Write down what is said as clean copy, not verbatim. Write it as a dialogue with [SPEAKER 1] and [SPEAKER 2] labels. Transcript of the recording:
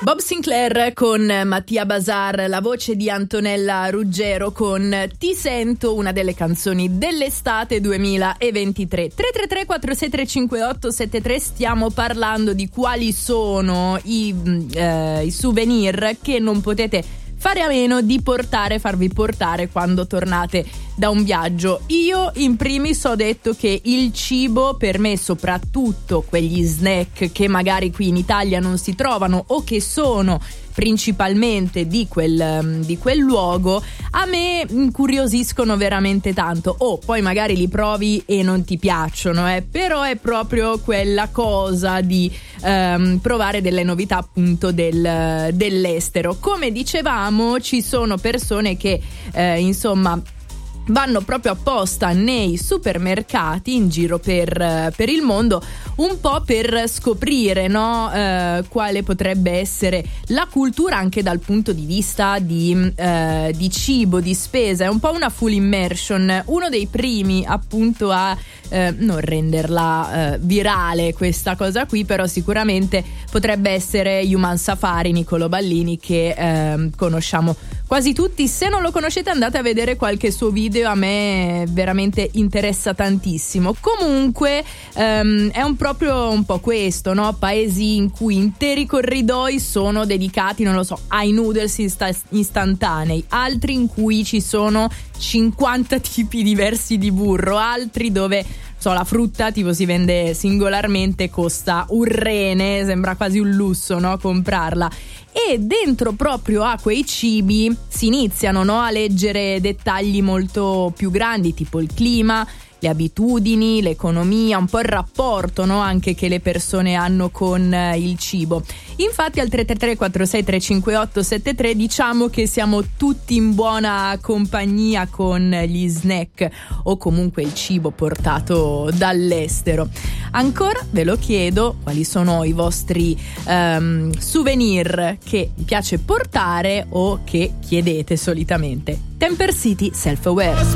[SPEAKER 1] Bob Sinclair con Mattia Bazar, la voce di Antonella Ruggero con Ti sento, una delle canzoni dell'estate 2023. 333 463 5873. Stiamo parlando di quali sono i souvenir che non potete fare a meno di farvi portare quando tornate da un viaggio. Io in primis ho detto che il cibo, per me, soprattutto quegli snack che magari qui in Italia non si trovano o che sono principalmente di quel luogo, a me incuriosiscono veramente tanto. Poi magari li provi e non ti piacciono, però è proprio quella cosa di provare delle novità appunto dell'estero. Come dicevamo, ci sono persone che vanno proprio apposta nei supermercati in giro per il mondo, un po' per scoprire, no? Quale potrebbe essere la cultura anche dal punto di vista di cibo, di spesa. È un po' una full immersion. Uno dei primi appunto a non renderla virale questa cosa qui, però sicuramente potrebbe essere Human Safari, Niccolò Ballini, che conosciamo quasi tutti. Se non lo conoscete, andate a vedere qualche suo video, a me veramente interessa tantissimo. Comunque è proprio un po' questo, no? Paesi in cui interi corridoi sono dedicati, non lo so, ai noodles istantanei, altri in cui ci sono 50 tipi diversi di burro, altri dove la frutta tipo si vende singolarmente, costa un rene, sembra quasi un lusso, no? Comprarla. E dentro proprio a quei cibi si iniziano, no? A leggere dettagli molto più grandi, tipo il clima, le abitudini, l'economia, un po' il rapporto, no? Anche che le persone hanno con il cibo. Infatti al 333 463 5873 diciamo che siamo tutti in buona compagnia con gli snack o comunque il cibo portato dall'estero. Ancora ve lo chiedo, quali sono i vostri souvenir che vi piace portare o che chiedete solitamente? Temper City Self Aware.